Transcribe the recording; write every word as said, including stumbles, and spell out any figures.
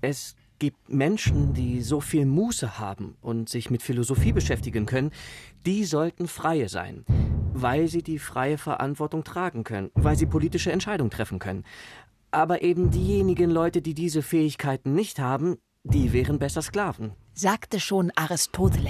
Es gibt Menschen, die so viel Muße haben und sich mit Philosophie beschäftigen können, die sollten Freie sein, weil sie die freie Verantwortung tragen können, weil sie politische Entscheidungen treffen können. Aber eben diejenigen Leute, die diese Fähigkeiten nicht haben, die wären besser Sklaven. Sagte schon Aristoteles.